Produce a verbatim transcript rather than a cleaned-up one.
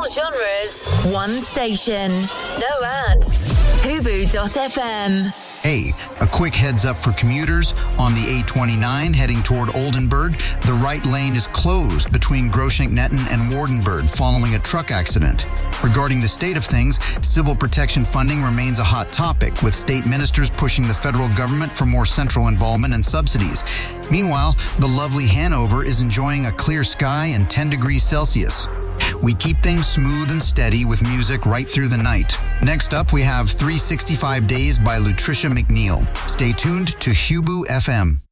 genres, one station. No ads. Hubu dot f m. Hey, a quick heads up for commuters. On the A twenty-nine heading toward Oldenburg, the right lane is closed between Groschenk-Netten and Wardenburg following a truck accident. Regarding the state of things, civil protection funding remains a hot topic, with state ministers pushing the federal government for more central involvement and subsidies. Meanwhile, the lovely Hanover is enjoying a clear sky and ten degrees Celsius. We keep things smooth and steady with music right through the night. Next up, we have three sixty-five Days by Lutricia McNeil. Stay tuned to Hubu F M.